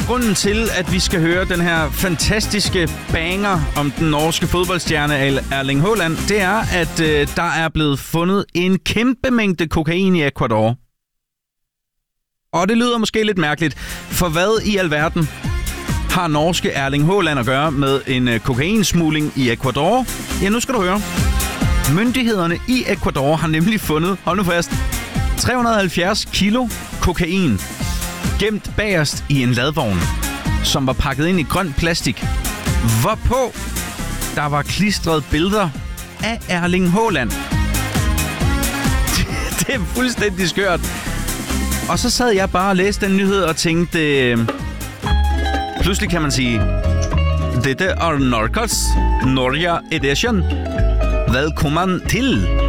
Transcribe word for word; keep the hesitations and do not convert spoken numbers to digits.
grunden til, at vi skal høre den her fantastiske banger om den norske fodboldstjerne Erling Haaland, det er, at øh, der er blevet fundet en kæmpe mængde kokain i Ecuador. Og det lyder måske lidt mærkeligt, for hvad i alverden har norske Erling Haaland at gøre med en øh, kokainsmugling i Ecuador? Ja, nu skal du høre. Myndighederne i Ecuador har nemlig fundet, hold nu fast, tre hundrede og halvfjerds kilo kokain gemt bagerst i en ladvogn, som var pakket ind i grøn plastik, hvorpå der var klistret billeder af Erling Haaland. Det, det er fuldstændig skørt. Og så sad jeg bare og læste den nyhed og tænkte, øh, pludselig kan man sige, dette er Narcos Norge Edition. Velkommen til.